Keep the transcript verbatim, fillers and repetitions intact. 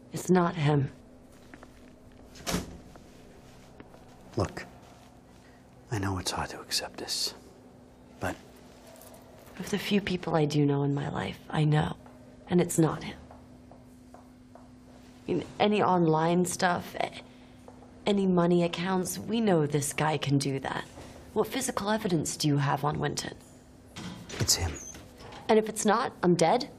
It's not him. Look, I know it's hard to accept this, but... Of the few people I do know in my life, I know, and it's not him. I mean, any online stuff, any money accounts, we know this guy can do that. What physical evidence do you have on Winton? It's him. And if it's not, I'm dead?